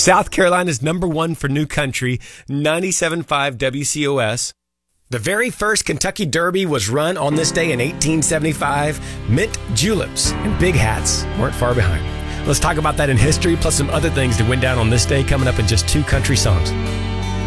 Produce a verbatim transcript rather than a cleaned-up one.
South Carolina's number one for new country, ninety-seven point five W C O S. The very first Kentucky Derby was run on this day in eighteen seventy-five. Mint juleps and big hats weren't far behind. Let's talk about that in history, plus some other things that went down on this day coming up in just two country songs.